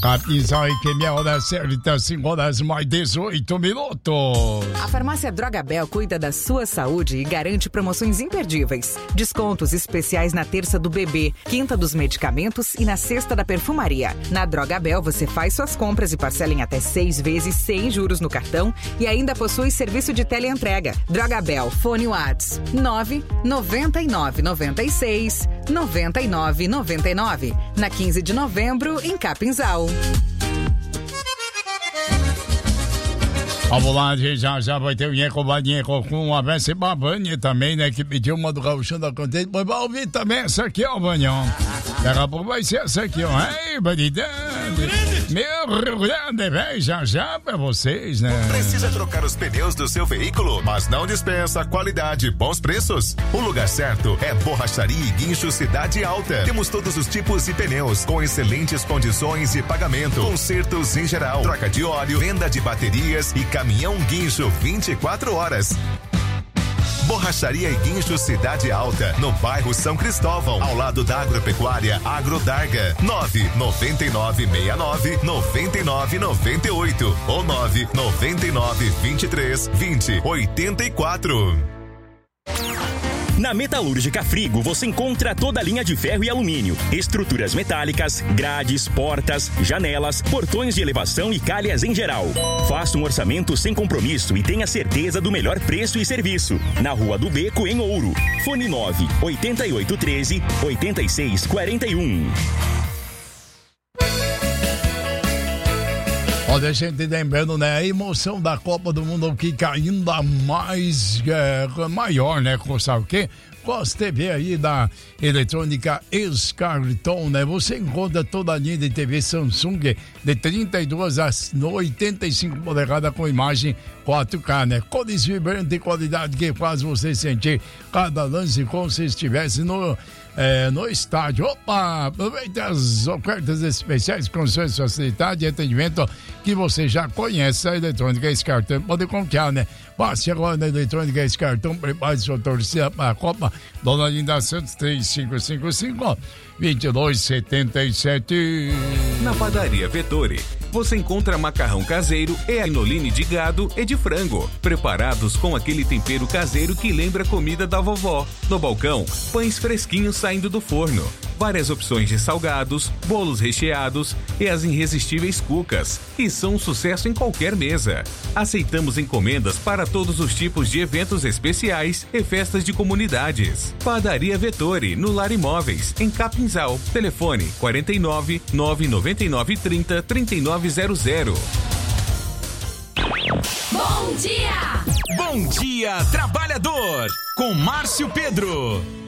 Capinzal e que minha hora certa, 5 horas mais 18 minutos. A farmácia Droga Bell cuida da sua saúde e garante promoções imperdíveis. Descontos especiais na terça do bebê, quinta dos medicamentos e na sexta da perfumaria. Na Droga Bell você faz suas compras e parcela em até 6 vezes sem juros no cartão e ainda possui serviço de teleentrega. Droga Bell, fone Whats 999969999. Na 15 de novembro, em Capinzal. Vamos lá, gente, já vai ter o Nheco com uma vez Babane também, né, que pediu uma do Gauchão da Contente, mas vai ouvir também essa aqui, ó, Banhão. Daqui a pouco vai ser essa aqui, ó. Ei, banidade, meu Rio Grande, velho, já pra vocês, né? Precisa trocar os pneus do seu veículo, mas não dispensa qualidade e bons preços? O lugar certo é Borracharia e Guincho Cidade Alta. Temos todos os tipos de pneus, com excelentes condições de pagamento, consertos em geral, troca de óleo, venda de baterias e caminhão guincho 24 horas. Borracharia e Guincho Cidade Alta, no bairro São Cristóvão, ao lado da Agropecuária Agrodarga. 999699998 ou 999232084. Na Metalúrgica Frigo você encontra toda a linha de ferro e alumínio, estruturas metálicas, grades, portas, janelas, portões de elevação e calhas em geral. Faça um orçamento sem compromisso e tenha certeza do melhor preço e serviço. Na Rua do Beco, em Ouro. Fone 98813-8641. Olha, a gente lembrando, né, a emoção da Copa do Mundo fica ainda mais maior, né, sabe o quê? Com as TV aí da eletrônica Scarton, né? Você encontra toda a linha de TV Samsung de 32 a 85 polegadas com imagem 4K, né? Cores vibrantes e qualidade que faz você sentir cada lance como se estivesse no estádio. Opa! Aproveite as ofertas especiais, condições, facilidade e atendimento que você já conhece. A eletrônica Scarton pode confiar, né? Passe agora na eletrônica Scarton, prepare sua torcida para a Copa. Dona Linda Santos, 3555-2277. Na Padaria Vettori, você encontra macarrão caseiro e anoline de gado e de frango, preparados com aquele tempero caseiro que lembra a comida da vovó. No balcão, pães fresquinhos saindo do forno, várias opções de salgados, bolos recheados e as irresistíveis cucas, que são um sucesso em qualquer mesa. Aceitamos encomendas para todos os tipos de eventos especiais e festas de comunidades. Padaria Vettori, no Lar Imóveis, em Capinzal. Telefone 49 999 30 3900. Bom dia! Bom dia, trabalhador! Com Márcio Pedro.